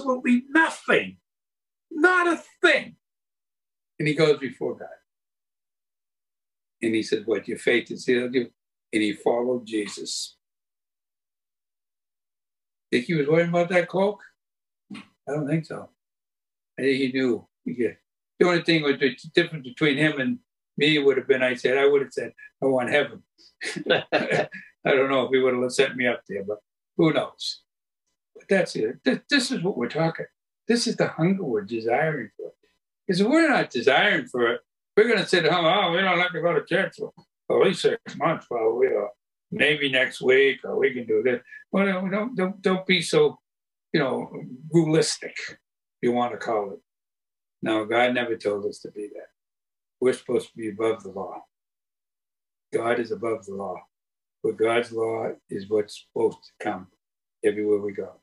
absolutely nothing, not a thing. And he goes before God. And he said, what, your faith has healed you? And he followed Jesus. Think he was worried about that cloak? I don't think so. I think he knew. The only thing was the difference between him and me would have been, I would have said, I want heaven. I don't know if he would have sent me up there, but who knows? But that's it. This is what we're talking. This is the hunger we're desiring for. Because if we're not desiring for it, we're going to sit at home, oh, we don't have to go to church for at least 6 months, probably, or maybe next week, or we can do this. Well, don't be so, rulistic, if you want to call it. No, God never told us to be that. We're supposed to be above the law. God is above the law. But God's law is what's supposed to come everywhere we go.